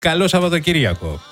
Καλό Σαββατοκύριακο.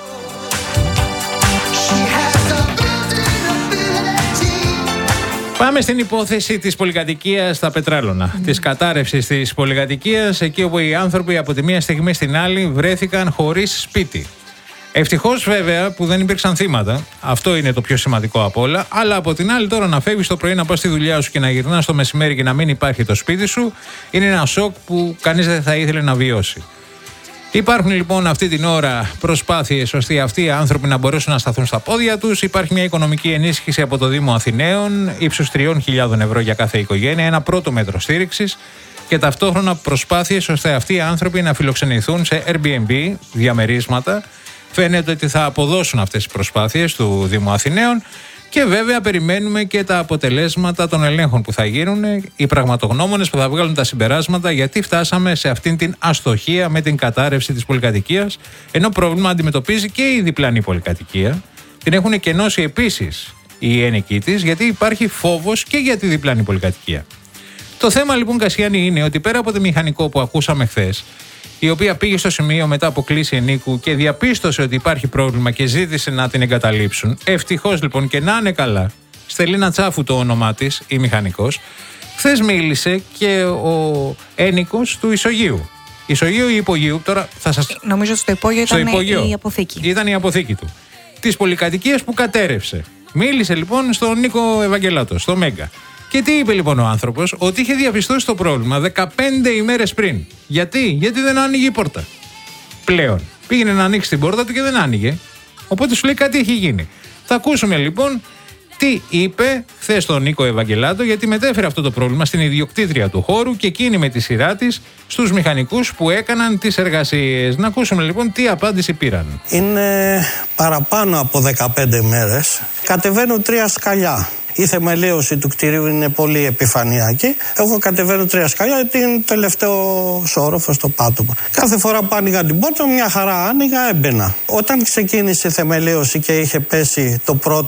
Πάμε στην υπόθεση της πολυκατοικίας στα Πετράλωνα, της κατάρρευσης της πολυκατοικίας, εκεί όπου οι άνθρωποι από τη μία στιγμή στην άλλη βρέθηκαν χωρίς σπίτι. Ευτυχώς βέβαια που δεν υπήρξαν θύματα, αυτό είναι το πιο σημαντικό από όλα, αλλά από την άλλη τώρα να φεύγεις το πρωί να πας στη δουλειά σου και να γυρνάς το μεσημέρι και να μην υπάρχει το σπίτι σου, είναι ένα σοκ που κανείς δεν θα ήθελε να βιώσει. Υπάρχουν λοιπόν αυτή την ώρα προσπάθειες ώστε αυτοί οι άνθρωποι να μπορέσουν να σταθούν στα πόδια τους. Υπάρχει μια οικονομική ενίσχυση από το Δήμο Αθηναίων ύψους 3.000 ευρώ για κάθε οικογένεια, ένα πρώτο μέτρο στήριξης και ταυτόχρονα προσπάθειες ώστε αυτοί οι άνθρωποι να φιλοξενηθούν σε Airbnb, διαμερίσματα. Φαίνεται ότι θα αποδώσουν αυτές τις προσπάθειες του Δήμου Αθηναίων. Και βέβαια περιμένουμε και τα αποτελέσματα των ελέγχων που θα γίνουν, οι πραγματογνώμονες που θα βγάλουν τα συμπεράσματα γιατί φτάσαμε σε αυτήν την αστοχία με την κατάρρευση της πολυκατοικίας, ενώ πρόβλημα αντιμετωπίζει και η διπλανή πολυκατοικία. Την έχουν εκενώσει επίσης οι ένοικοι της, γιατί υπάρχει φόβος και για τη διπλανή πολυκατοικία. Το θέμα λοιπόν, Κασιάνη, είναι ότι πέρα από το μηχανικό που ακούσαμε χθες, η οποία πήγε στο σημείο μετά από κλήση ενίκου και διαπίστωσε ότι υπάρχει πρόβλημα και ζήτησε να την εγκαταλείψουν. Ευτυχώς λοιπόν, και να είναι καλά, Στελίνα Τσάφου το όνομά της, η μηχανικός, χθες μίλησε και ο ένοικος του Ισογείου. Ισογείου ή Υπογείου, τώρα θα σας... Νομίζω ότι στο Υπόγειο ήταν η αποθήκη. Ήταν η αποθήκη του. Της πολυκατοικίας που κατέρευσε. Μίλησε λοιπόν στον Νίκο Ευαγγελάτο, στο Μέγκα. Και τι είπε λοιπόν ο άνθρωπος? Ότι είχε διαπιστώσει το πρόβλημα 15 ημέρες πριν. Γιατί δεν άνοιγε η πόρτα. Πλέον. Πήγαινε να ανοίξει την πόρτα του και δεν άνοιγε. Οπότε σου λέει κάτι έχει γίνει. Θα ακούσουμε λοιπόν τι είπε χθες τον Νίκο Ευαγγελάτο, γιατί μετέφερε αυτό το πρόβλημα στην ιδιοκτήτρια του χώρου και εκείνη με τη σειρά της στους μηχανικούς που έκαναν τις εργασίες. Να ακούσουμε λοιπόν τι απάντηση πήραν. Είναι παραπάνω από 15 ημέρες. Κατεβαίνουν 3 σκαλιά. Η θεμελίωση του κτηρίου είναι πολύ επιφανειακή. Εγώ κατεβαίνω 3 σκαλιά, την τελευταίο όροφο στο πάτωμα. Κάθε φορά που άνοιγα την πόρτα, μια χαρά άνοιγα, έμπαινα. Όταν ξεκίνησε η θεμελίωση και είχε πέσει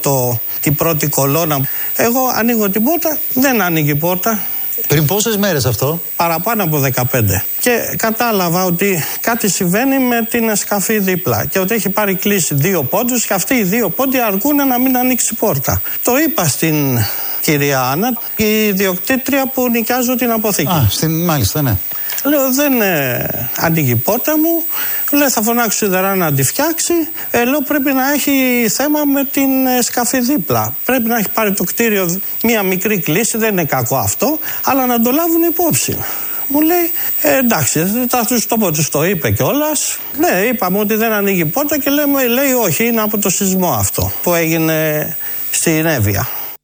η πρώτη κολόνα, εγώ ανοίγω την πόρτα, δεν άνοιγε η πόρτα. Πριν πόσες μέρες αυτό? Παραπάνω από 15. Και κατάλαβα ότι κάτι συμβαίνει με την σκαφή δίπλα και ότι έχει πάρει κλίση 2 πόντους και αυτοί οι 2 πόντοι αρκούν να μην ανοίξει η πόρτα. Το είπα στην κυρία Άννα, η ιδιοκτήτρια που νοικιάζω την αποθήκη. Μάλιστα, ναι. Λέω, δεν ανοίγει η πόρτα μου. Λέω, θα φωνάξω σιδερά να τη φτιάξει. Λέω, πρέπει να έχει θέμα με την σκαφή δίπλα. Πρέπει να έχει πάρει το κτίριο μία μικρή κλίση, δεν είναι κακό αυτό, αλλά να το λάβουν υπόψη. Μου λέει, εντάξει, θα τους το είπε κιόλας. Ναι, είπαμε ότι δεν ανοίγει η πόρτα και λέει όχι, είναι από το σεισμό αυτό που έγινε στην Εύβοια.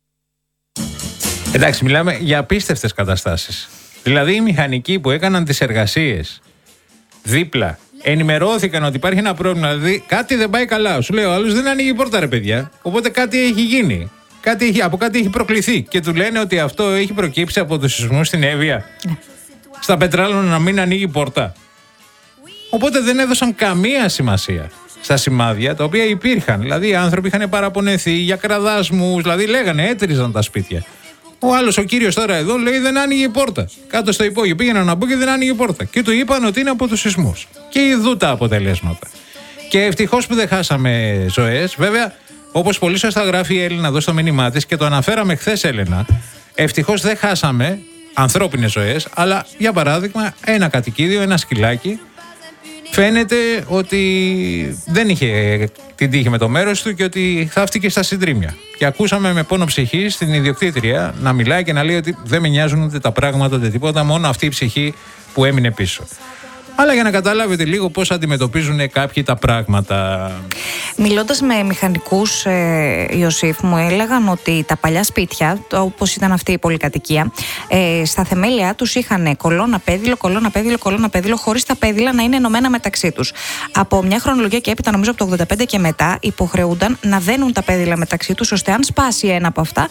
Εντάξει, μιλάμε για απίστευτες καταστάσεις. Δηλαδή οι μηχανικοί που έκαναν τις εργασίες δίπλα ενημερώθηκαν ότι υπάρχει ένα πρόβλημα, δηλαδή κάτι δεν πάει καλά. Σου λέει ο άλλος δεν ανοίγει η πόρτα, ρε παιδιά. Οπότε κάτι έχει γίνει. Από κάτι έχει προκληθεί. Και του λένε ότι αυτό έχει προκύψει από το σεισμό στην Εύβοια. Στα Πετράλωνα να μην ανοίγει η πόρτα. Οπότε δεν έδωσαν καμία σημασία στα σημάδια τα οποία υπήρχαν. Δηλαδή οι άνθρωποι είχαν παραπονεθεί για κραδάσμους, δηλαδή λέγανε, έτριζαν τα σπίτια. Ο άλλος, ο κύριος τώρα εδώ, λέει δεν άνοιγε η πόρτα. Κάτω στο υπόγειο πήγαιναν να μπω και δεν άνοιγε η πόρτα. Και του είπαν ότι είναι από τους σεισμούς. Και ειδού τα αποτελέσματα. Και ευτυχώς που δεν χάσαμε ζωές. Βέβαια, όπως πολύ σωστά γράφει η Έλληνα εδώ στο μήνυμά της και το αναφέραμε χθες, Έλενα, ευτυχώς δεν χάσαμε ανθρώπινες ζωές, αλλά για παράδειγμα ένα κατοικίδιο, ένα σκυλάκι, φαίνεται ότι δεν είχε την τύχη με το μέρος του και ότι θαύτηκε στα συντρίμμια. Και ακούσαμε με πόνο ψυχή στην ιδιοκτήτρια να μιλάει και να λέει ότι δεν με νοιάζουν ούτε τα πράγματα ούτε τίποτα, μόνο αυτή η ψυχή που έμεινε πίσω. Αλλά για να καταλάβετε λίγο πώς αντιμετωπίζουν κάποιοι τα πράγματα. Μιλώντας με μηχανικούς, Ιωσήφ, μου έλεγαν ότι τα παλιά σπίτια, όπως ήταν αυτή η πολυκατοικία, στα θεμέλια τους είχαν κολόνα πέδιλο, χωρίς τα πέδιλα να είναι ενωμένα μεταξύ τους. Από μια χρονολογία και έπειτα, νομίζω από το 85 και μετά, υποχρεούνταν να δένουν τα πέδιλα μεταξύ τους, ώστε αν σπάσει ένα από αυτά,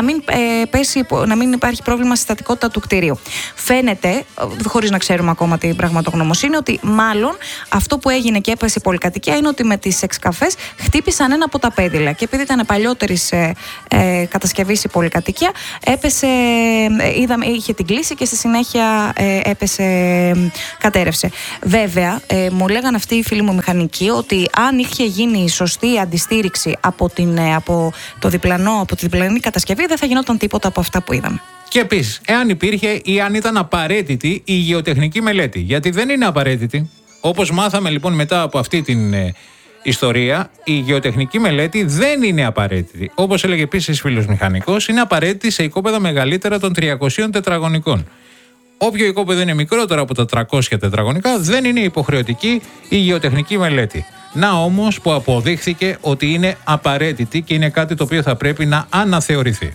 να μην υπάρχει πρόβλημα στη στατικότητα του κτηρίου. Φαίνεται, χωρίς να ξέρουμε ακόμα την πραγματογνωμοσύνη, ότι μάλλον αυτό που έγινε και έπεσε η πολυκατοικία είναι ότι με τις εξκαφές εχθρικές, χτύπησαν ένα από τα πέδιλα. Και επειδή ήταν παλιότερης κατασκευής η πολυκατοικία, έπεσε, είχε την κλίση και στη συνέχεια κατέρευσε. Βέβαια, μου λέγαν αυτοί οι φίλοι μου μηχανικοί ότι αν είχε γίνει σωστή αντιστήριξη από τη διπλανή κατασκευή, δεν θα γινόταν τίποτα από αυτά που είδαμε. Και επίσης, εάν υπήρχε ή αν ήταν απαραίτητη η γεωτεχνική μελέτη. Γιατί δεν είναι απαραίτητη. Όπως μάθαμε λοιπόν μετά από αυτή την ιστορία, η γεωτεχνική μελέτη δεν είναι απαραίτητη. Όπως έλεγε επίσης φίλος μηχανικός, είναι απαραίτητη σε οικόπεδα μεγαλύτερα των 300 τετραγωνικών. Όποιο οικόπεδο είναι μικρότερο από τα 300 τετραγωνικά, δεν είναι υποχρεωτική η γεωτεχνική μελέτη. Να όμως που αποδείχθηκε ότι είναι απαραίτητη και είναι κάτι το οποίο θα πρέπει να αναθεωρηθεί.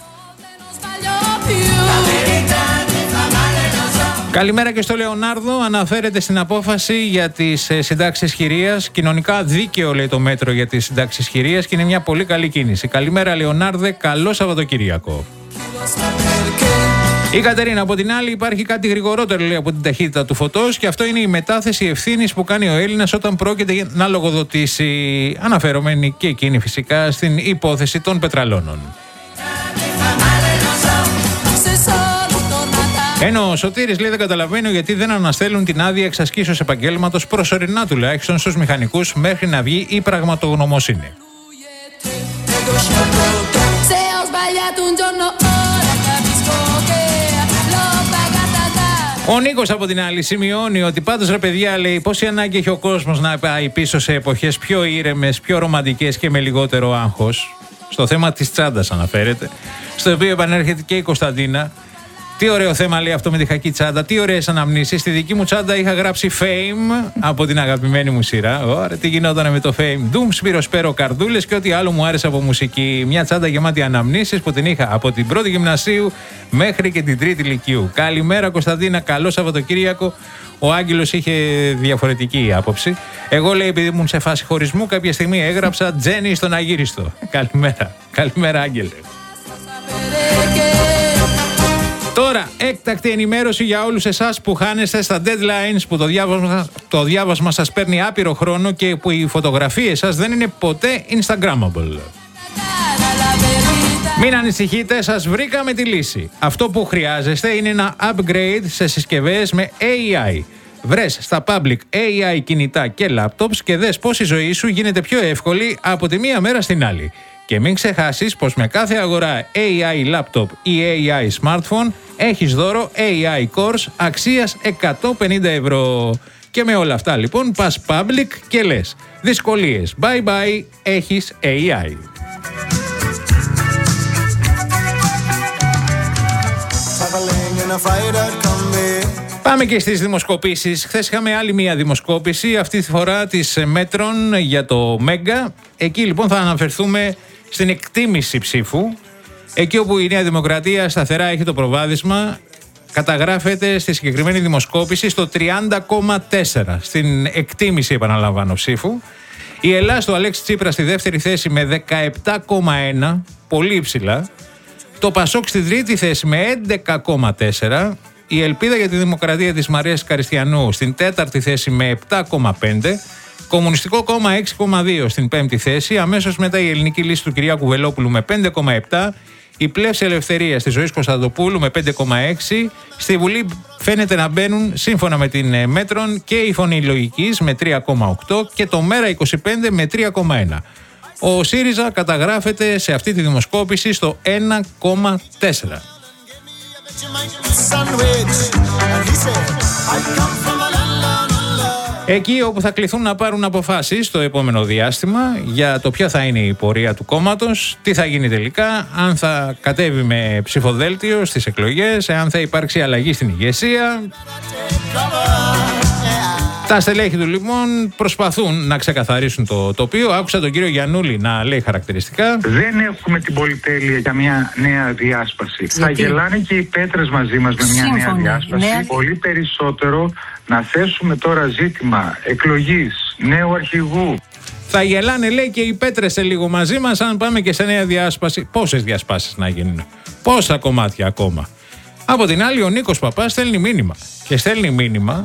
Καλημέρα και στο Λεωνάρδο. Αναφέρεται στην απόφαση για τις συντάξεις χειρίας. Κοινωνικά δίκαιο, λέει το μέτρο για τις συντάξεις χειρίας, και είναι μια πολύ καλή κίνηση. Καλημέρα, Λεωνάρδε. Καλό Σαββατοκύριακο. Η Κατερίνα, από την άλλη, υπάρχει κάτι γρηγορότερο, λέει, από την ταχύτητα του φωτός, και αυτό είναι η μετάθεση ευθύνης που κάνει ο Έλληνας όταν πρόκειται να λογοδοτήσει, αναφερόμενη και εκείνη φυσικά στην υπόθεση των πετραλώνων. Ενώ ο Σωτήρης, λέει, δεν καταλαβαίνω γιατί δεν αναστέλουν την άδεια εξασκήσεως επαγγέλματος προσωρινά τουλάχιστον στους μηχανικούς μέχρι να βγει η πραγματογνωμοσύνη. Ο Νίκος από την άλλη σημειώνει ότι πάντως, ρε παιδιά, λέει, πόση ανάγκη έχει ο κόσμος να πάει πίσω σε εποχές πιο ήρεμες, πιο ρομαντικές και με λιγότερο άγχος. Στο θέμα της τσάντας αναφέρεται, στο οποίο επανέρχεται και η Κωνσταντίνα. Τι ωραίο θέμα, λέει, αυτό με τη χακή τσάντα. Τι ωραίες αναμνήσεις. Στη δική μου τσάντα είχα γράψει Fame από την αγαπημένη μου σειρά. Ωραία, τι γινόταν με το Fame. Ντουμ, Σπύρο Σπέρο, καρδούλες και ό,τι άλλο μου άρεσε από μουσική. Μια τσάντα γεμάτη αναμνήσεις που την είχα από την πρώτη γυμνασίου μέχρι και την τρίτη λυκείου. Καλημέρα, Κωνσταντίνα. Καλό Σαββατοκύριακο. Ο Άγγελος είχε διαφορετική άποψη. Εγώ, λέει, επειδή ήμουν σε φάση χωρισμού, κάποια στιγμή έγραψα Τζένι στον Αγύριστο. Καλημέρα. Καλημέρα, Άγγελε. Τώρα, έκτακτη ενημέρωση για όλους εσάς που χάνεστε στα deadlines, που το διάβασμα σας παίρνει άπειρο χρόνο και που οι φωτογραφίες σας δεν είναι ποτέ Instagrammable. Μην ανησυχείτε, σας βρήκαμε τη λύση. Αυτό που χρειάζεστε είναι ένα upgrade σε συσκευές με AI. Βρες στα public AI κινητά και laptops και δες πώς η ζωή σου γίνεται πιο εύκολη από τη μία μέρα στην άλλη. Και μην ξεχάσεις πως με κάθε αγορά AI laptop ή AI smartphone έχεις δώρο AI course αξίας 150 ευρώ. Και με όλα αυτά λοιπόν πας public και λες δυσκολίες bye bye, έχεις AI. Πάμε και στις δημοσκοπήσεις. Χθες είχαμε άλλη μία δημοσκόπηση, αυτή τη φορά της Μέτρων για το Μέγκα. Εκεί λοιπόν θα αναφερθούμε στην εκτίμηση ψήφου. Εκεί όπου η Νέα Δημοκρατία σταθερά έχει το προβάδισμα, καταγράφεται στη συγκεκριμένη δημοσκόπηση στο 30,4. Στην εκτίμηση, επαναλαμβάνω, ψήφου. Η Ελλάδα του Αλέξη Τσίπρα στη δεύτερη θέση με 17,1, πολύ υψηλά. Το Πασόκ στη τρίτη θέση με 11,4. Η Ελπίδα για τη Δημοκρατία της Μαρίας Καριστιανού στην τέταρτη θέση με 7,5. Κομμουνιστικό Κόμμα 6,2 στην πέμπτη θέση. Αμέσως μετά η Ελληνική Λύση του Κυριάκου Βελόπουλου με 5,7. Η Πλεύση Ελευθερίας της Ζωής Κωνσταντοπούλου με 5,6. Στη Βουλή φαίνεται να μπαίνουν σύμφωνα με την Μέτρων και η Φωνή Λογικής με 3,8 και το Μέρα 25 με 3,1. Ο ΣΥΡΙΖΑ καταγράφεται σε αυτή τη δημοσκόπηση στο 1,4. Εκεί όπου θα κληθούν να πάρουν αποφάσεις το επόμενο διάστημα για το ποια θα είναι η πορεία του κόμματος, τι θα γίνει τελικά, αν θα κατέβει με ψηφοδέλτιο στις εκλογές, αν θα υπάρξει αλλαγή στην ηγεσία. Τα στελέχη του λοιπόν προσπαθούν να ξεκαθαρίσουν το τοπίο. Άκουσα τον κύριο Γιαννούλη να λέει χαρακτηριστικά. Δεν έχουμε την πολυτέλεια για μια νέα διάσπαση. Θα γελάνε και οι πέτρες μαζί μας με μια νέα διάσπαση. Ναι. Πολύ περισσότερο να θέσουμε τώρα ζήτημα εκλογής, νέου αρχηγού. Θα γελάνε, λέει, και οι πέτρες σε λίγο μαζί μας αν πάμε και σε νέα διάσπαση. Πόσες διασπάσεις να γίνουν, πόσα κομμάτια ακόμα. Από την άλλη ο Νίκος Παπάς στέλνει μήνυμα. Και στέλνει μήνυμα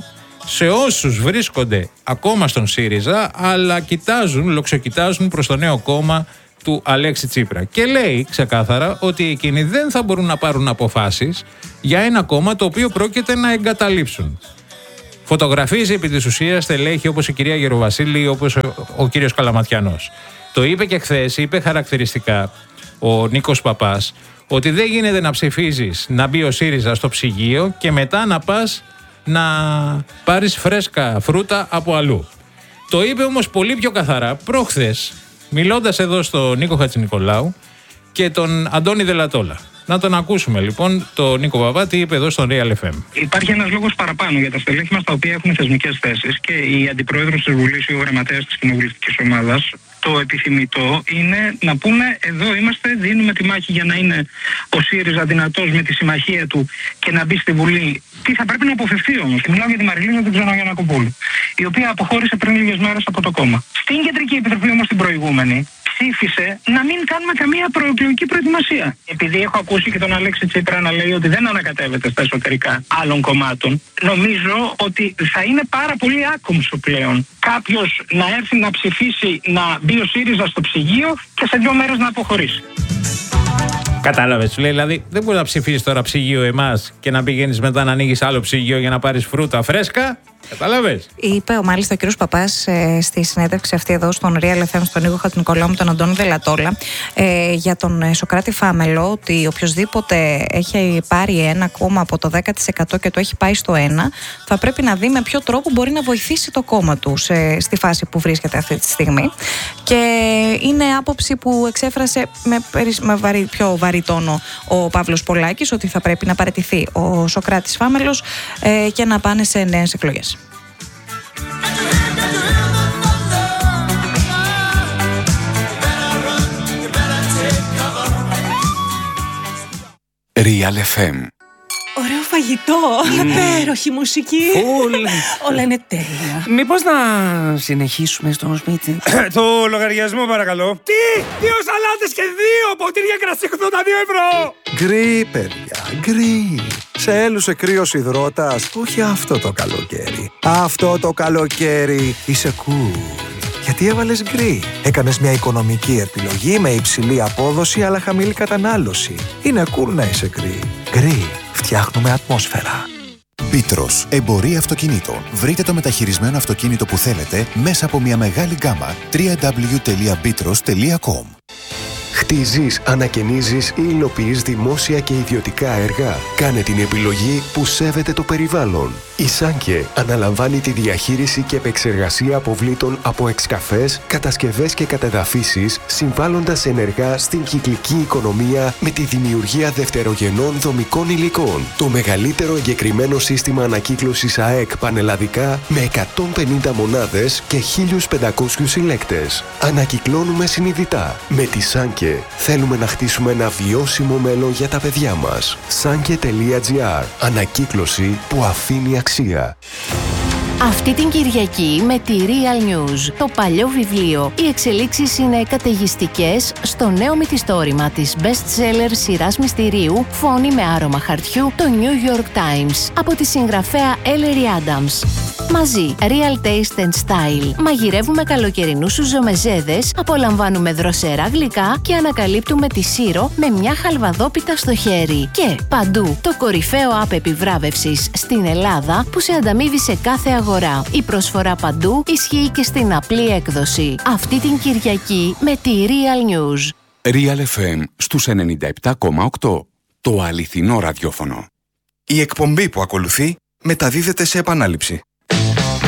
σε όσους βρίσκονται ακόμα στον ΣΥΡΙΖΑ, αλλά λοξοκοιτάζουν προς το νέο κόμμα του Αλέξη Τσίπρα. Και λέει ξεκάθαρα ότι εκείνοι δεν θα μπορούν να πάρουν αποφάσεις για ένα κόμμα το οποίο πρόκειται να εγκαταλείψουν. Φωτογραφίζει επί της ουσίας στελέχη όπως η κυρία Γεροβασίλη ή όπως ο κύριος Καλαματιανός. Το είπε και χθες, είπε χαρακτηριστικά ο Νίκος Παπάς ότι δεν γίνεται να ψηφίζεις να μπει ο ΣΥΡΙΖΑ στο ψυγείο και μετά να πας να πάρεις φρέσκα φρούτα από αλλού. Το είπε όμως πολύ πιο καθαρά προχθές, μιλώντας εδώ στον Νίκο Χατζηνικολάου και τον Αντώνη Δελατόλα. Να τον ακούσουμε λοιπόν, τον Νίκο Παπά, τι είπε εδώ στον Real FM. Υπάρχει ένας λόγος παραπάνω για τα στελέχη μας τα οποία έχουν θεσμικές θέσεις και η αντιπρόεδρος της Βουλής ή ο γραμματέας της κοινοβουλευτικής ομάδας. Το επιθυμητό είναι να πούνε εδώ είμαστε, δίνουμε τη μάχη για να είναι ο ΣΥΡΙΖΑ δυνατός με τη συμμαχία του και να μπει στη Βουλή. Τι θα πρέπει να αποφευθεί όμως. Και μιλάω για τη Μαριλίνα Ξενογιαννακοπούλου, η οποία αποχώρησε πριν λίγες μέρες από το κόμμα. Στην Κεντρική Επιτροπή όμως την προηγούμενη ψήφισε να μην κάνουμε καμία προεκλογική προετοιμασία. Επειδή έχω ακούσει και τον Αλέξη Τσίπρα να λέει ότι δεν ανακατεύεται στα εσωτερικά άλλων κομμάτων, νομίζω ότι θα είναι πάρα πολύ άκομψο πλέον κάποιος να έρθει να ψηφίσει να μπει ο ΣΥΡΙΖΑ στο ψυγείο και σε 2 μέρες να αποχωρήσει. Κατάλαβες, σου λέει, δηλαδή δεν μπορεί να ψηφίσεις τώρα ψυγείο εμάς και να πηγαίνεις μετά να ανοίγεις άλλο ψυγείο για να πάρεις φρούτα φρέσκα. Κατάλαβες. Είπε μάλιστα ο κύριος Παπάς στη συνέντευξη αυτή εδώ στον Real FM, στον Νίκο Χατζηνικολάου με τον Αντώνη Δελατόλα, για τον Σωκράτη Φάμελο, ότι οποιοδήποτε έχει πάρει ένα κόμμα από το 10% και το έχει πάει στο 1%, θα πρέπει να δει με ποιο τρόπο μπορεί να βοηθήσει το κόμμα του στη φάση που βρίσκεται αυτή τη στιγμή. Και είναι άποψη που εξέφρασε με πιο βαρύ τόνο ο Παύλος Πολάκης, ότι θα πρέπει να παραιτηθεί ο Σωκράτης Φάμελος και να πάνε σε νέες εκλογές. Real FM. Ωραίο φαγητό, υπέροχη μουσική. Όλα είναι τέλεια. Μήπως να συνεχίσουμε στο σπίτι? Το λογαριασμό παρακαλώ. Τι! 2 σαλάτες και 2 ποτήρια κρασί 82 €. Γκρι, παιδιά, γκρι. Σε έλουσε κρύος υδρότας, όχι αυτό το καλοκαίρι. Αυτό το καλοκαίρι είσαι cool. Γιατί έβαλες γκρι. Έκανες μια οικονομική επιλογή με υψηλή απόδοση αλλά χαμηλή κατανάλωση. Είναι cool να είσαι γκρι. Γκρι. Φτιάχνουμε ατμόσφαιρα. Μπίτρος, εμπορία αυτοκινήτων. Βρείτε το μεταχειρισμένο αυτοκίνητο που θέλετε μέσα από μια μεγάλη γκάμα. www.bitros.com. Χτίζεις, ανακαινίζεις ή υλοποιείς δημόσια και ιδιωτικά έργα. Κάνε την επιλογή που σέβεται το περιβάλλον. Η Σάνκε αναλαμβάνει τη διαχείριση και επεξεργασία αποβλήτων από εξκαφές, κατασκευές και κατεδαφίσεις, συμβάλλοντας ενεργά στην κυκλική οικονομία με τη δημιουργία δευτερογενών δομικών υλικών. Το μεγαλύτερο εγκεκριμένο σύστημα ανακύκλωσης ΑΕΚ πανελλαδικά με 150 μονάδες και 1.500 συλλέκτες. Ανακυκλώνουμε συνειδητά. Με τη Σάνκε θέλουμε να χτίσουμε ένα βιώσιμο μέλλον για τα παιδιά μας. Sanke.gr. Ανακύκλωση που αφήνει αξία. Αυτή την Κυριακή με τη Real News, το παλιό βιβλίο, οι εξελίξεις είναι καταιγιστικές στο νέο μυθιστόρημα της best-seller σειράς μυστηρίου «Φόνη με άρωμα χαρτιού», το New York Times, από τη συγγραφέα Ellery Adams. Μαζί, Real Taste and Style. Μαγειρεύουμε καλοκαιρινούς σουζομεζέδες, απολαμβάνουμε δροσερά γλυκά και ανακαλύπτουμε τη Σύρο με μια χαλβαδόπιτα στο χέρι. Και παντού, το κορυφαίο app επιβράβευσης στην Ελλάδα που σε ανταμείβει σε κάθε αγορά. Η προσφορά παντού ισχύει και στην απλή έκδοση. Αυτή την Κυριακή με τη Real News. Real FM στους 97,8. Το αληθινό ραδιόφωνο. Η εκπομπή που ακολουθεί μεταδίδεται σε επανάληψη.